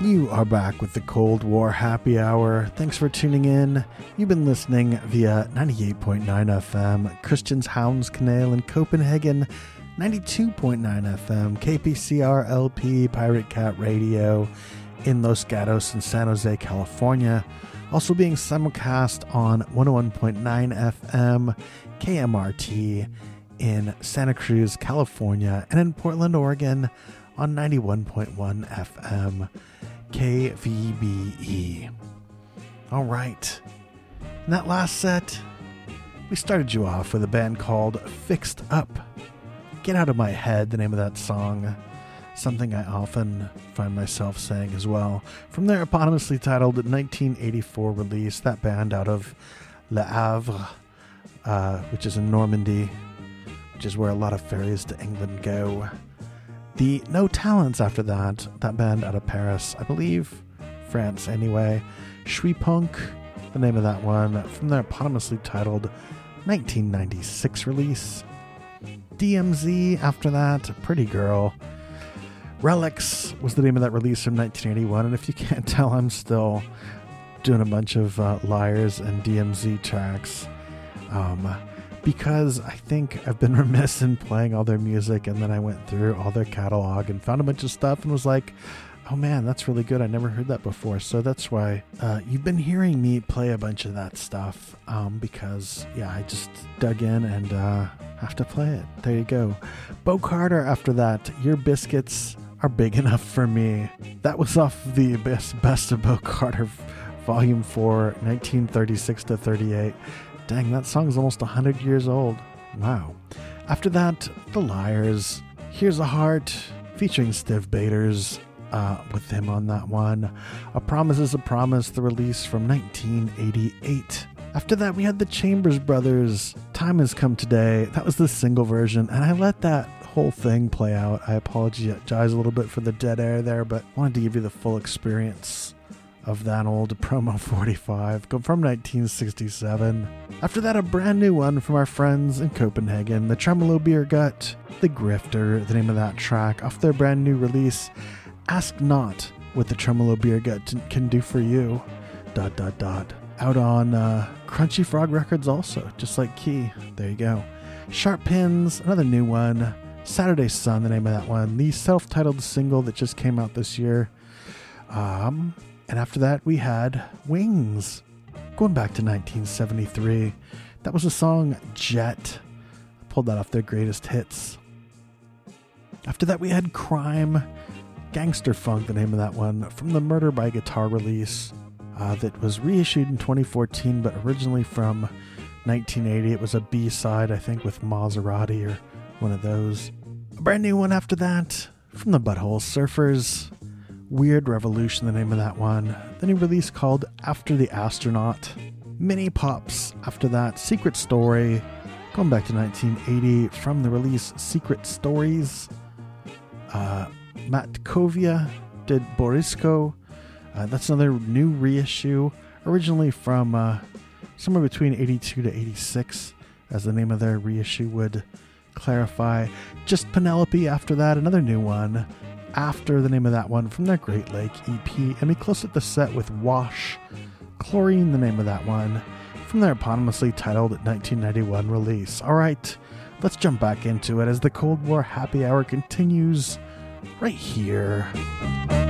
You are back with the Cold War Happy Hour. Thanks for tuning in. You've been listening via 98.9 FM, Christianshavns Kanal in Copenhagen, 92.9 FM, KPCR LP, Pirate Cat Radio in Los Gatos in San Jose, California. Also being simulcast on 101.9 FM, KMRT in Santa Cruz, California, and in Portland, Oregon on 91.1 FM, KVBE. All right. In that last set, we started you off with a band called Fixed Up. Get Out of My Head, the name of that song. Something I often find myself saying as well. From their eponymously titled 1984 release, that band out of Le Havre, which is in Normandy, which is where a lot of ferries to England go. The No Talents after that band out of Paris, I believe, France anyway. Schweepunk, the name of that one, from their eponymously titled 1996 release. DMZ after that, Pretty Girl. Relics was the name of that release from 1981, and if you can't tell, I'm still doing a bunch of Liars and DMZ tracks. Because I think I've been remiss in playing all their music, and then I went through all their catalog and found a bunch of stuff and was like, oh man, that's really good. I never heard that before. So that's why you've been hearing me play a bunch of that stuff because, yeah, I just dug in and have to play it. There you go. Bo Carter after that, Your Biscuits Are Big Enough For Me. That was off the Best of Bo Carter Volume 4, 1936 to 38. Dang, that song's almost 100 years old. Wow. After that, The Liars, Here's a Heart, featuring Stiv Bators, with him on that one. A Promise Is a Promise, the release from 1988. After that, we had the Chambers Brothers, Time Has Come Today. That was the single version, and I let that whole thing play out. I apologize a little bit for the dead air there, but wanted to give you the full experience of that old promo 45 from 1967. After that, a brand new one from our friends in Copenhagen, the Tremolo Beer Gut, The Grifter, the name of that track, off their brand new release, Ask Not What the Tremolo Beer Gut Can Do For You, ... out on Crunchy Frog Records also, just like Key. There you go. Sharp Pins, another new one, Saturday Sun, the name of that one, the self-titled single that just came out this year. And after that, we had Wings, going back to 1973. That was the song Jet. I pulled that off their greatest hits. After that, we had Crime, Gangster Funk, the name of that one, from the Murder by Guitar release that was reissued in 2014, but originally from 1980. It was a B-side, I think, with Maserati or one of those. A brand new one after that, from the Butthole Surfers, Weird Revolution, the name of that one. Then a release called After the Astronaut. Mini Pops after that. Secret Story, going back to 1980, from the release Secret Stories. Matt Kovia did Borisko. That's another new reissue, originally from somewhere between 82 to 86, as the name of their reissue would clarify. Just Penelope after that, another new one. After the name of that one, from their Great Lake EP. And we close up the set with Wash, Chlorine, the name of that one, from their eponymously titled 1991 release. All right, let's jump back into it as the Cold War Happy Hour continues right here.